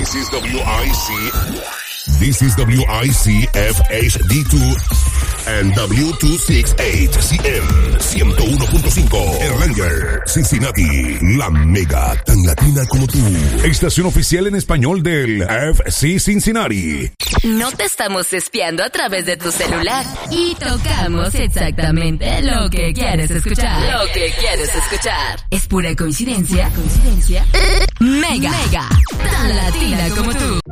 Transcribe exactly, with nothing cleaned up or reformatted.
This is W I C. This is W I C F H D two and W two sixty-eight C M ciento uno punto cinco. Erlanger, Cincinnati, la mega tan latina como tú. Estación oficial en español del F C Cincinnati. No te estamos espiando a través de tu celular y tocamos exactamente lo que quieres escuchar. Lo que quieres escuchar. ¿Es pura coincidencia? ¿Coincidencia? Mega, mega, tan latina como tú.